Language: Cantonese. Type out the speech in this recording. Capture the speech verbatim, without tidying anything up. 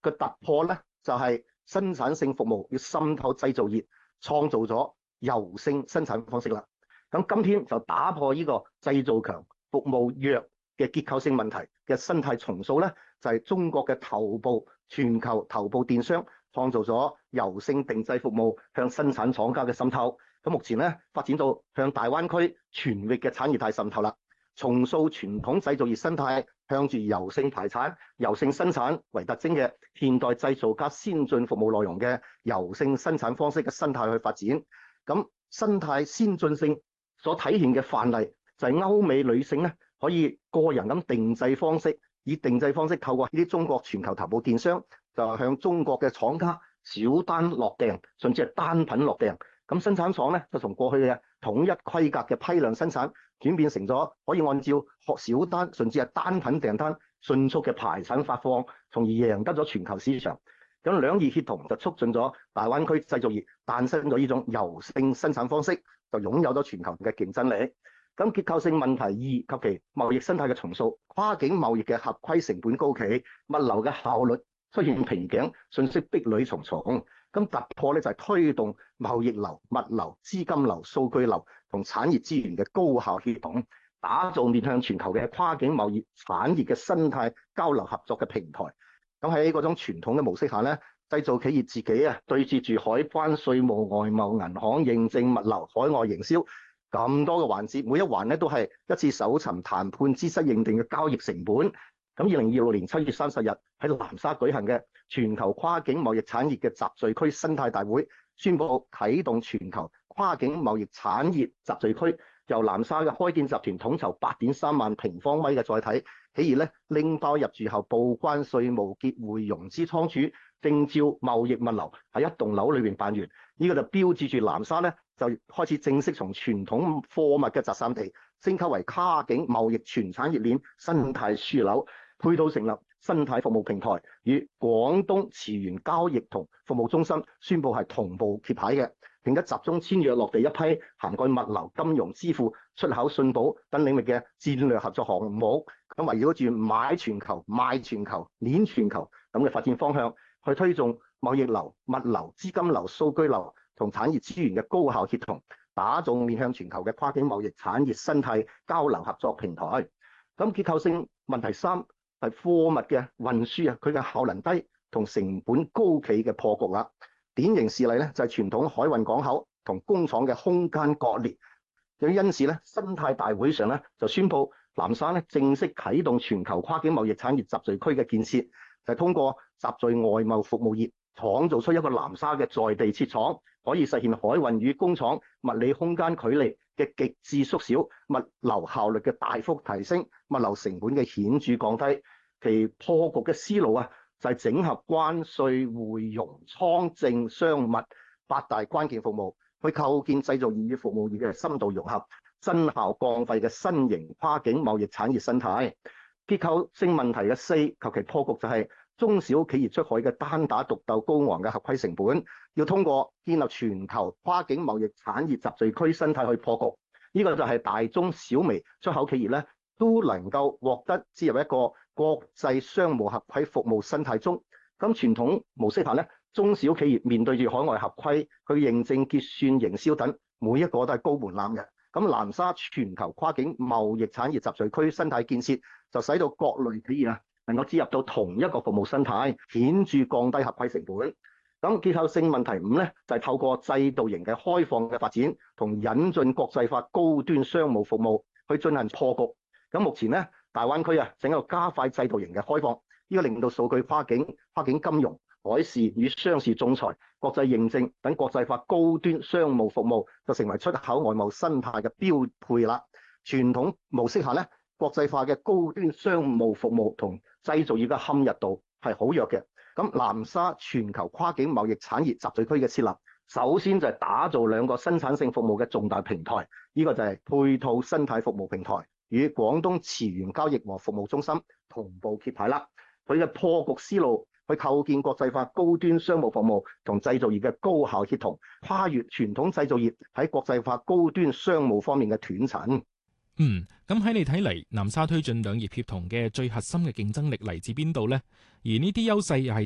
個突破咧就係、是、生產性服務要滲透製造業，創造咗柔性生產方式啦。咁今天就打破呢個製造強、服務弱嘅結構性問題嘅生態重塑咧，就係、是、中國嘅頭部全球頭部電商創造咗柔性定製服務向生產廠家嘅滲透。咁目前咧發展到向大灣區全域嘅產業態滲透啦，重塑傳統製造業生態，向住柔性排產、柔性生產為特徵嘅現代製造加先進服務內容嘅柔性生產方式嘅生態去發展。咁生態先進性所體現嘅範例就係歐美女性咧可以個人咁定製方式，以定製方式透過呢啲中國全球頭部電商就向中國嘅廠家小單落訂，甚至係單品落訂。咁生產廠咧就從過去嘅統一規格嘅批量生產轉變成咗可以按照小單甚至係單品訂單迅速嘅排產發放，從而贏得咗全球市場。咁兩業協同就促進咗大灣區製造業誕生咗呢種柔性生產方式，就擁有咗全球嘅競爭力。咁結構性問題二及其貿易生態嘅重塑，跨境貿易嘅合規成本高企，物流嘅效率出現瓶頸，信息壁壘重重。咁突破咧就係推動貿易流、物流、資金流、數據流同產業資源嘅高效協同，打造面向全球嘅跨境貿易產業嘅生態交流合作嘅平台。咁喺嗰種傳統嘅模式下咧，製造企業自己啊對接住海關、稅務、外貿、銀行、認證、物流、海外營銷咁多嘅環節，每一環咧都係一次搜尋、談判、資質認定嘅交易成本。咁二零二六年七月三十日喺南沙舉行嘅全球跨境貿易產業嘅集聚區生態大會，宣布啟動全球跨境貿易產業集聚區，由南沙嘅開建集團統籌八點三萬平方米嘅載體，企業咧拎包入住後報關、稅務、結匯、融資、倉儲、證照、貿易、物流喺一棟樓裏邊辦完。呢、這個就標誌住南沙咧就開始正式從傳統貨物嘅集散地升級為跨境貿易全產業鏈生態樞紐。配套成立生態服務平台，與廣東池源交易同服務中心宣布係同步揭牌嘅，並且集中簽約落地一批涵蓋物流、金融、支付、出口、信保等領域嘅戰略合作項目。咁圍繞住買全球、賣全球、鏈全球咁嘅發展方向，去推動貿易流、物流、資金流、數據流同產業資源嘅高效協同，打造面向全球嘅跨境貿易產業生態交流合作平台。咁結構性問題三係貨物嘅運輸啊，佢嘅效能低同成本高企嘅破局啦。典型事例咧就係傳統海運港口同工廠嘅空間割裂。咁因此咧，生態大會上咧就宣布南沙咧正式啟動全球跨境貿易產業集聚區嘅建設，就係通過集聚外貿服務業，創造出一個南沙嘅在地設廠，可以實現海運與工廠物理空間距離嘅極致縮小，物流效率嘅大幅提升，物流成本嘅顯著降低。其破局嘅思路啊，就係整合關稅、匯融、倉證、商物八大關鍵服務，去構建製造業與服務業嘅深度融合、增效降費嘅新型跨境貿易產業生態。結構性問題嘅四及其破局就係中小企業出海嘅單打獨鬥高昂嘅合規成本，要通過建立全球跨境貿易產業集聚區生態去破局。呢、這個就係大中小微出口企業咧都能夠獲得置入一個國際商務合規服務生態中。咁傳統模式下咧，中小企業面對住海外合規，去認證、結算、營銷等，每一個都係高門檻嘅。咁南沙全球跨境貿易產業集聚區生態建設，就使到各類企業啊能夠置入到同一個服務生態，顯著降低合規成本。咁結構性問題五咧，就係、是、透過制度型嘅開放嘅發展，同引進國際化高端商務服務去進行破局。咁目前咧，大灣區啊，整個加快制度型嘅開放，呢、這個令到數據跨境、跨境金融、海事與商事仲裁、國際認證等國際化高端商務服務，就成為出口外貿生態嘅標配啦。傳統模式下咧，國際化嘅高端商務服務同製造業嘅嵌入度係好弱嘅。咁南沙全球跨境貿易產業集聚區嘅設立，首先就係打造兩個生產性服務嘅重大平台，呢、這個就係配套生態服務平台，與廣東池源交易和服務中心同步揭牌啦。佢嘅破局思路，去構建國際化高端商務服務同製造業嘅高效協同，跨越傳統製造業喺國際化高端商務方面嘅斷層。 嗯，咁喺你睇嚟，南沙推進兩業協同嘅最核心嘅競爭力嚟自邊度呢？而呢啲優勢又係